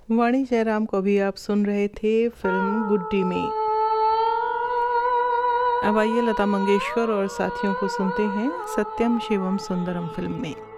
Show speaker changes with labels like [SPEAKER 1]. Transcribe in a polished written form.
[SPEAKER 1] वाणी जयराम को भी आप सुन रहे थे फिल्म गुड्डी में। अब आइए लता मंगेशकर और साथियों को सुनते हैं सत्यम शिवम सुंदरम फिल्म में।